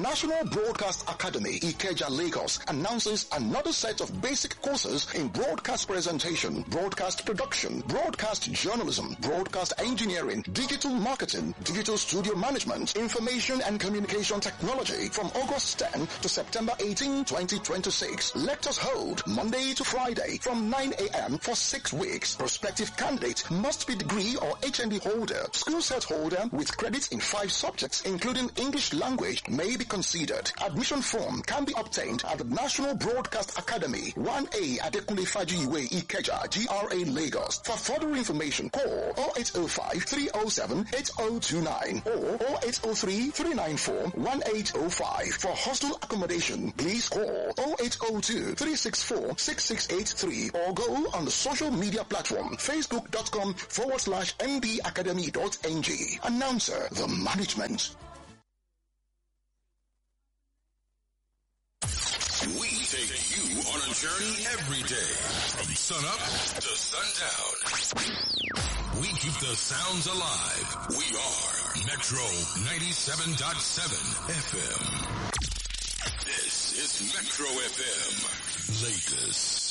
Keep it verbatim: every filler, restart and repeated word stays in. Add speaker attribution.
Speaker 1: National Broadcast Academy, Ikeja, Lagos, announces another set of basic courses in broadcast presentation, broadcast production, broadcast journalism, broadcast engineering, digital marketing, digital studio management, information and communication technology from August tenth to September eighteenth, twenty twenty-six. Lectures hold Monday to Friday from nine a.m. for six weeks. Prospective candidate must be degree or H N D holder, school set holder with credits in five subjects, including English language, may be considered. Admission form can be obtained at the National Broadcast Academy, one A Adekunle Fajiwe, Ikeja, G R A, Lagos. For further information, call oh eight oh five, three oh seven, eight oh two nine or oh eight oh three, three nine four, one eight oh five. For hostel accommodation, please call oh eight oh two, three six four, six six eight three or go on the social media platform facebook.com forward slash mbacademy.ng. Announcer, the management.
Speaker 2: We take you on a journey every day, from sun up to sundown. We keep the sounds alive. We are Metro ninety-seven point seven F M. This is Metro F M, Lagos.